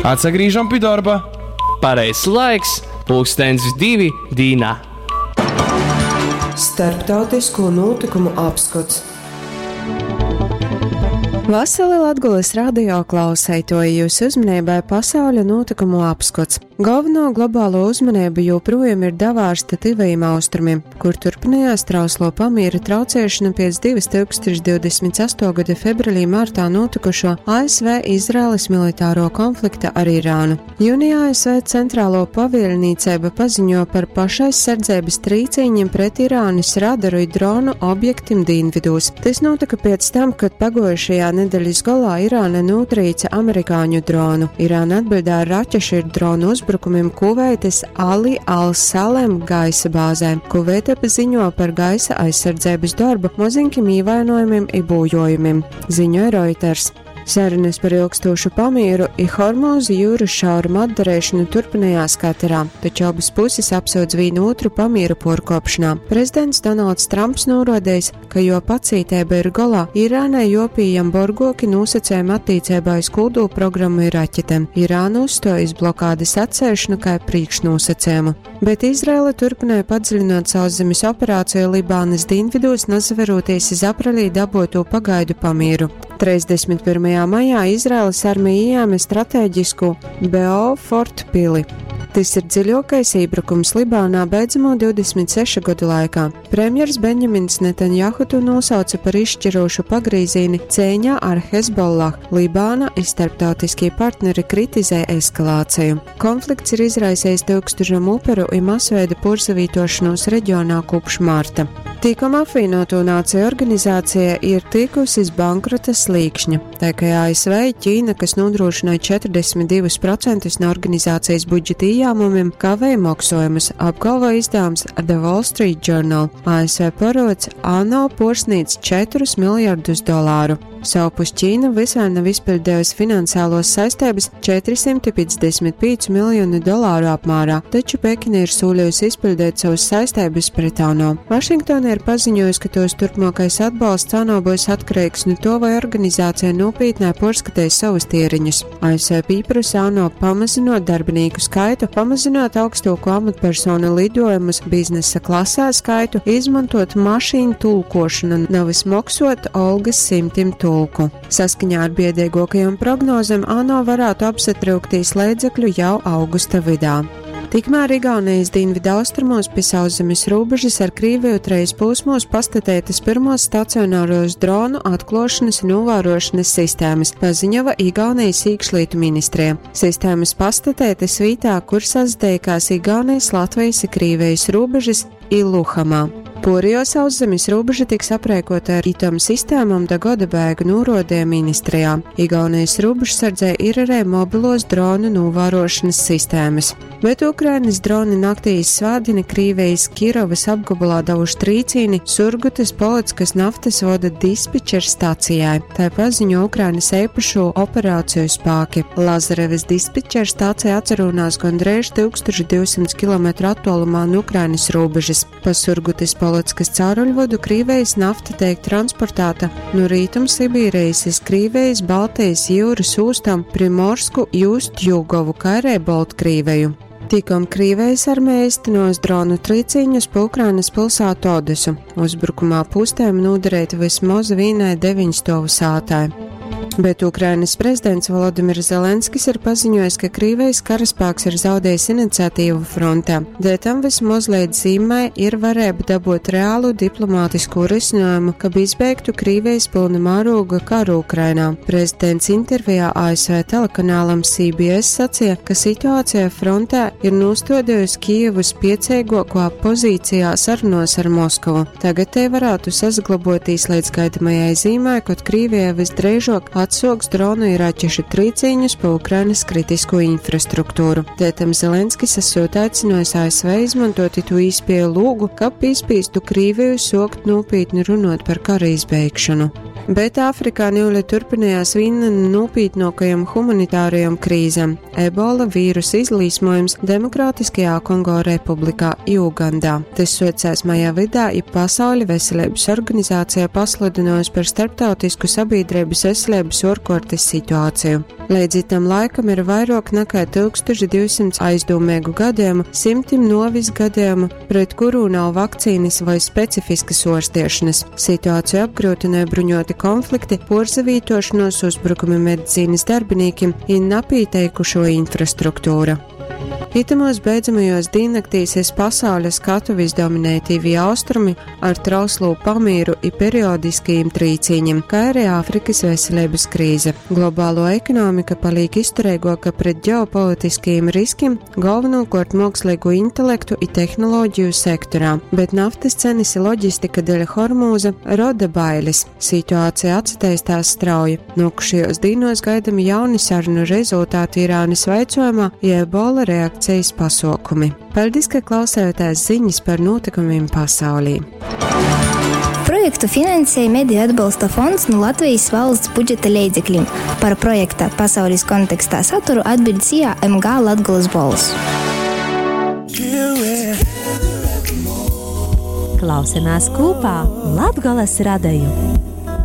Atsagrīžam pie darba. Pareizs laiks, 2:02 dīnā. Starptautisko notikumu apskats. Vasarī Latgules radio klausētoja jūs uzmanībai pasauļa notikumu apskats. Galveno globālo uzmanību joprojām ir davārsta tuvajiem austrumiem, kur turpinājās trauslo pamiera traucēšana pēc 2028. gada februārī martā notikušo ASV-Izraēlas militāro konflikta ar Irānu. Jūnijā ASV centrālo pavēlniecība paziņo par pašaizsardzības trīcīņiem pret Irānas radaru dronu objektim dienvidos. Tas notika pēc tam, kad pagojušajā nedēļas galā Irāna notrīca amerikāņu dronu. Irāna atbildēja ar raķešu dronu uzbrukumiem Kuveitas Ali Al-Salem gaisa bāzēm. Kuveita ziņo par gaisa aizsardzības darbu mazinkiem ievainojumiem un bojojumiem, ziņoja Reuters. Sarunas par ilgstošu pamieru un Hormūza jūras šaurumu atdarēšanu turpinājās Katarā, taču abas puses apsūdz vienu otru pamieru porkopšanā. Prezidents Donalds Trumps norādījis, ka jo pacītība ir galā, Irānai jopījam borgoki nosacējumi attīcībā uz kodola programmu ir raķetēm. Irāna uzstojas blokādes atcēšanu kā priekšnosacējumu, bet Izraela turpināja padziļināt sauszemes operāciju Libānas dienvidos, nazaveroties uz aprīlī daboto pagaidu pamieru. 31. maijā Izraēlas armija ieņēma stratēģisku Beaufort pili. Tas ir dziļākais iebrukums Libānā beidzamo 26 gadu laikā. Premjers Benjamins Netanjahu to nosauca par izšķirošu pagrīzīni cīņā ar Hezbollah. Libāna un starptautiskie partneri kritizē eskalāciju. Konflikts ir izraisījis tūkstošiem uperu un masveida porsavītošanos reģionā kopš marta. Tikko apvienoto nāciju organizācija ir tikusi uz bankrota slīkšņa. Tā kā ASV, Ķīna, kas nodrošināja 42% no organizācijas budžeta ieņēmumiem, kavēja maksājumus, apgalvo izdevums The Wall Street Journal. ASV parāds ANO pārsniedz $4 miljardus. Savpus Ķīna visai nav izpildījusi finansiālos saistības $455 miljonu apmērā, taču Pekina ir sūļojusi izpildīt savas saistības pret ANO. Vašingtona ir paziņojusi, ka tos turpmākais atbalsts ANO būs atkarīgs no to, vai organizācija nopietnē pārskatīs savus tieriņus. ASV pieprasa ANO pamazinot darbinieku skaitu, pamazinot augstāko amatpersonu lidojumus biznesa klasē skaitu, izmantot mašīnu tulkošanu, nevis maksot algas 100 tulku. Saskaņā ar biedēgākajām prognozēm ANO varētu apsatraukties līdzekļu jau augusta vidā. Tikmēr Igaunijas dienvidu austrumos pie sauszemes robežas ar Krieviju 3 posmos pastatētas pirmos stacionāros dronu atklāšanas un novērošanas sistēmas, paziņoja Igaunijas iekšlietu ministrija. Sistēmas pastatētas vietā, kur sazdējās Igaunijas, Latvijas un Krievijas robežas Iluhamā. Porjo sauszemes robeža tiks aprēkota ar itom sistēmām da gada bēgu norādīja ministrijā. Igaunijas robežsardzē ir arī mobilos dronu novērošanas sistēmas. Bet Ukrainas droni naktīs svādina Krievijas Kirovas apgabalā devuši trīcīni Surgutas Polockas naftas vada dispečera stācijai. Tā paziņo Ukrainas īpašo operāciju spēki. Lazarevas dispečera stācija atcerunās gandrīz 1200 km attālumā no Ukrainas robežas. Pa Surgutas Polockas cauruļvadu Krievijas nafta tiek transportēta no Rītuma Sibīrijas uz Krievijas Baltijas jūras ostām Primorsku, Justjūgovu, kā arī Baltkrieviju. Tikko Krievijas armija īstenos dronu trīcīņus pa Ukrainas pilsētu Odesu. Uzbrukumā pustēm noderēta vismaz vienai 9 stāvu sātai. Bet Ukrainas prezidents Volodimirs Zelenskis ir paziņojis, ka Krievijas karaspēks ir zaudējis iniciatīvu frontē. Dēļ tam vismaz līdz zīmē ir varēja dabūt reālu diplomātisku risinājumu, ka izbeigtu Krievijas pilna mēroga karu Ukrainā. Prezidents intervijā ASV telekanālam CBS sacīja, ka situācija frontē ir nostādījusi Kijevu spiecīgākā pozīcijā sarunos ar Moskavu. Tagad te varētu sazglabotīs līdz gaidamajai zīmē, kad Krievija visdrīzāk atsauks dronu ir raķešu trīcīņus pa Ukrainas kritisko infrastruktūru. Tētam Zelenskis esot aicinājis ASV izmantot to īspēju lūgu, ka pīspīstu Krieviju sokt nopietni runāt par kara izbeigšanu. Bet Āfrikā Ņūļa turpinājās viena no nopietnākajām humanitārajām krīzēm - ebola vīrusa izlīsmojums Demokrātiskajā Kongo republikā Ugandā. Tas socās maijā vidā, ja Pasaules veselības organizācija pasludinājusi par starptautisku sabiedrības veselības ārkārtas situāciju. Līdz tam laikam ir vairāk nekā 1200 aizdomīgu gadījumu, simtiem novis gadījumu, pret kuru nav vakcīnas vai specifiskas ārstēšanas. Situāciju apgrūtināja bruņoti konflikti, porzavītošanos, uzbrukumi medicīnas darbiniekiem un napīteikušo infrastruktūra. Itamos beidzamajos diennaktīs pasaules skatu visdominēja TV austrumi ar trauslu pamīru un periodiskajiem trīcīņiem, kā arī Āfrikas veselības krīze. Globālo ekonomika paliek izturīgāka pret ģeopolitiskajiem riskiem, galvenokārt mākslīgo intelektu un tehnoloģiju sektorā, bet naftas cenas un loģistika dēļ Hormūza roda bailes. Situācija attīstās strauji. Nākošajos dienos gaidami jauni sarunu rezultāti Irānas veicojumā, ja ebola reakcijas pasākumi. Paldies, ka klausījāties ziņas par notikumiem pasaulī. Projektu finansēja Mediju atbalsta fonds no Latvijas valsts budžeta līdzekļiem. Par projekta pasaules kontekstā saturu atbild SIA MG Latgoles balss. Klausamies kopā Latgoles radiju.